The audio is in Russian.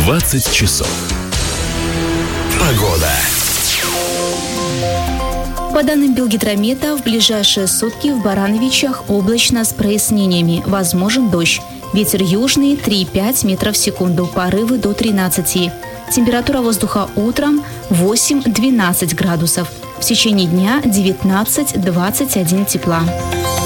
20 часов. Погода. По данным Белгидромета, в ближайшие сутки в Барановичах облачно с прояснениями. Возможен дождь. Ветер южный 3,5 метров в секунду, порывы до 13. Температура воздуха утром 8-12 градусов. В течение дня 19-21 тепла.